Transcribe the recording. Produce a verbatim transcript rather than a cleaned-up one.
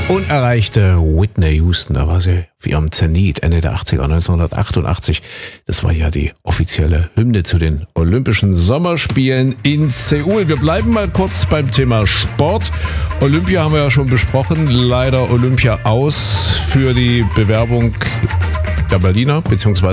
unerreichte Whitney Houston, da war sie auf ihrem Zenit Ende der achtziger, neunzehnhundertachtundachtzig. Das war ja die offizielle Hymne zu den Olympischen Sommerspielen in Seoul. Wir bleiben mal kurz beim Thema Sport. Olympia haben wir ja schon besprochen. Leider Olympia aus für die Bewerbung der Berliner, beziehungsweise